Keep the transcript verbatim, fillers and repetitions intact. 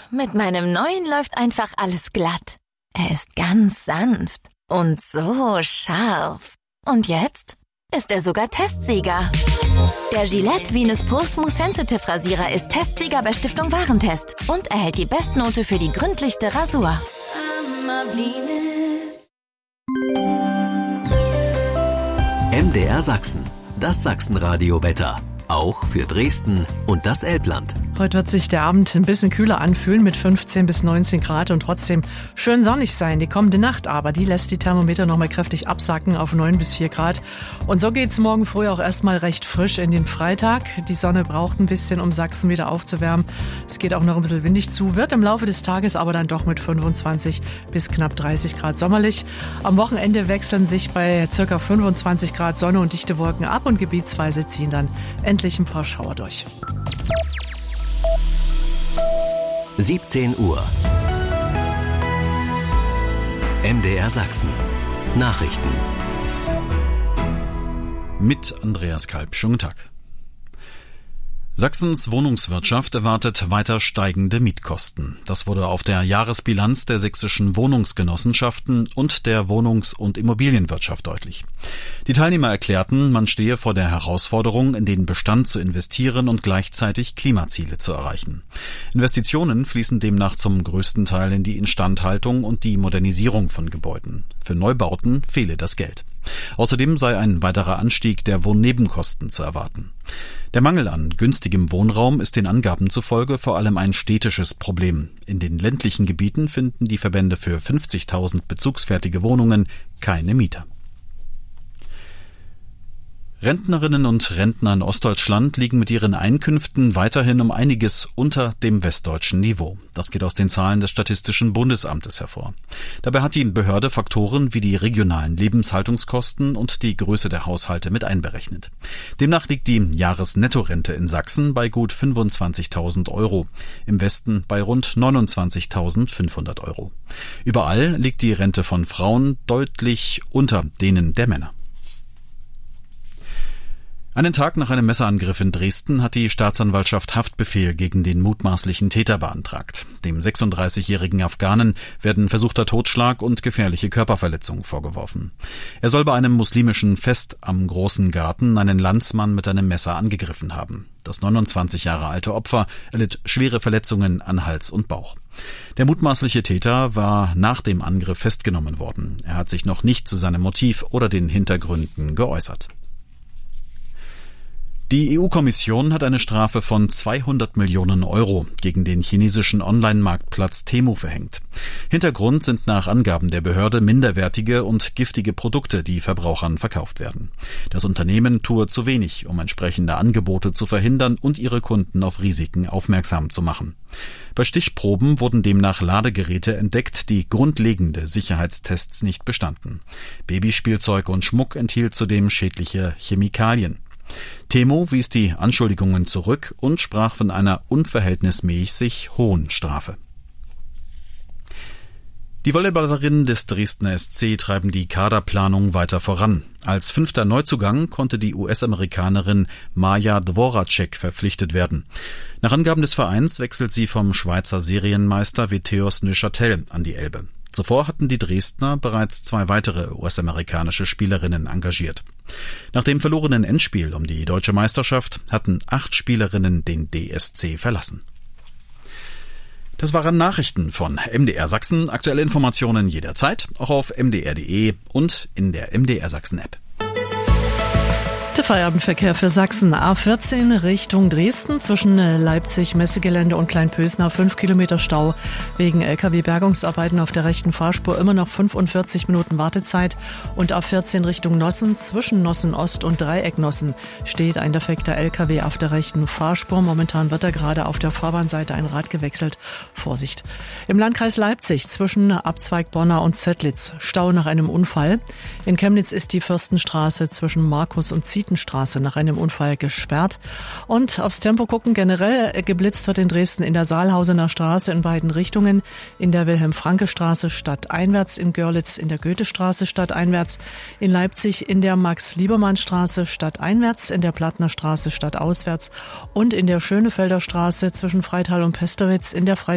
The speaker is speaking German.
mit meinem neuen läuft einfach alles glatt. Er ist ganz sanft und so scharf. Und jetzt ist er sogar Testsieger. Der Gillette Venus Pro Smooth Sensitive Rasierer ist Testsieger bei Stiftung Warentest und erhält die Bestnote für die gründlichste Rasur. M D R Sachsen, das Sachsenradio-Wetter. Auch für Dresden und das Elbland. Heute wird sich der Abend ein bisschen kühler anfühlen mit fünfzehn bis neunzehn Grad und trotzdem schön sonnig sein. Die kommende Nacht aber, die lässt die Thermometer nochmal kräftig absacken auf neun bis vier Grad. Und so geht's morgen früh auch erstmal recht frisch in den Freitag. Die Sonne braucht ein bisschen, um Sachsen wieder aufzuwärmen. Es geht auch noch ein bisschen windig zu, wird im Laufe des Tages aber dann doch mit fünfundzwanzig bis knapp dreißig Grad sommerlich. Am Wochenende wechseln sich bei ca. fünfundzwanzig Grad Sonne und dichte Wolken ab und gebietsweise ziehen dann endlich ein paar Schauer durch. siebzehn Uhr. M D R Sachsen. Nachrichten. Mit Andreas Kalb. Schönen Tag. Sachsens Wohnungswirtschaft erwartet weiter steigende Mietkosten. Das wurde auf der Jahresbilanz der sächsischen Wohnungsgenossenschaften und der Wohnungs- und Immobilienwirtschaft deutlich. Die Teilnehmer erklärten, man stehe vor der Herausforderung, in den Bestand zu investieren und gleichzeitig Klimaziele zu erreichen. Investitionen fließen demnach zum größten Teil in die Instandhaltung und die Modernisierung von Gebäuden. Für Neubauten fehle das Geld. Außerdem sei ein weiterer Anstieg der Wohnnebenkosten zu erwarten. Der Mangel an günstigem Wohnraum ist den Angaben zufolge vor allem ein städtisches Problem. In den ländlichen Gebieten finden die Verbände für fünfzigtausend bezugsfertige Wohnungen keine Mieter. Rentnerinnen und Rentner in Ostdeutschland liegen mit ihren Einkünften weiterhin um einiges unter dem westdeutschen Niveau. Das geht aus den Zahlen des Statistischen Bundesamtes hervor. Dabei hat die Behörde Faktoren wie die regionalen Lebenshaltungskosten und die Größe der Haushalte mit einberechnet. Demnach liegt die Jahresnettorente in Sachsen bei gut fünfundzwanzigtausend Euro, im Westen bei rund neunundzwanzigtausendfünfhundert Euro. Überall liegt die Rente von Frauen deutlich unter denen der Männer. Einen Tag nach einem Messerangriff in Dresden hat die Staatsanwaltschaft Haftbefehl gegen den mutmaßlichen Täter beantragt. Dem sechsunddreißigjährigen Afghanen werden versuchter Totschlag und gefährliche Körperverletzung vorgeworfen. Er soll bei einem muslimischen Fest am Großen Garten einen Landsmann mit einem Messer angegriffen haben. Das neunundzwanzig Jahre alte Opfer erlitt schwere Verletzungen an Hals und Bauch. Der mutmaßliche Täter war nach dem Angriff festgenommen worden. Er hat sich noch nicht zu seinem Motiv oder den Hintergründen geäußert. Die E U-Kommission hat eine Strafe von zweihundert Millionen Euro gegen den chinesischen Online-Marktplatz Temu verhängt. Hintergrund sind nach Angaben der Behörde minderwertige und giftige Produkte, die Verbrauchern verkauft werden. Das Unternehmen tue zu wenig, um entsprechende Angebote zu verhindern und ihre Kunden auf Risiken aufmerksam zu machen. Bei Stichproben wurden demnach Ladegeräte entdeckt, die grundlegende Sicherheitstests nicht bestanden. Babyspielzeug und Schmuck enthielt zudem schädliche Chemikalien. Temu wies die Anschuldigungen zurück und sprach von einer unverhältnismäßig hohen Strafe. Die Volleyballerinnen des Dresdner S C treiben die Kaderplanung weiter voran. Als fünfter Neuzugang konnte die U S-Amerikanerin Maja Dvoracek verpflichtet werden. Nach Angaben des Vereins wechselt sie vom Schweizer Serienmeister Vitesse Neuchâtel an die Elbe. Zuvor hatten die Dresdner bereits zwei weitere U S-amerikanische Spielerinnen engagiert. Nach dem verlorenen Endspiel um die deutsche Meisterschaft hatten acht Spielerinnen den D S C verlassen. Das waren Nachrichten von M D R Sachsen. Aktuelle Informationen jederzeit, auch auf m d r punkt d e und in der M D R Sachsen App. Der Feierabendverkehr für Sachsen. A vierzehn Richtung Dresden zwischen Leipzig, Messegelände und Kleinpösner. fünf Kilometer Stau wegen L K W-Bergungsarbeiten auf der rechten Fahrspur. Immer noch fünfundvierzig Minuten Wartezeit. Und A vierzehn Richtung Nossen zwischen Nossen Ost und Dreieck Nossen steht ein defekter L K W auf der rechten Fahrspur. Momentan wird da gerade auf der Fahrbahnseite ein Rad gewechselt. Vorsicht. Im Landkreis Leipzig zwischen Abzweig Bonna und Zettlitz Stau nach einem Unfall. In Chemnitz ist die Fürstenstraße zwischen Markus und Zieten Straße nach einem Unfall gesperrt. Und aufs Tempo gucken, generell geblitzt wird in Dresden in der Saalhausener Straße in beiden Richtungen, in der Wilhelm-Franke-Straße stadteinwärts, in Görlitz in der Goethestraße stadteinwärts, in Leipzig in der Max-Liebermann-Straße stadteinwärts, in der Plattner Straße stadtauswärts und in der Schönefelder Straße zwischen Freital und Pesterwitz in der Freital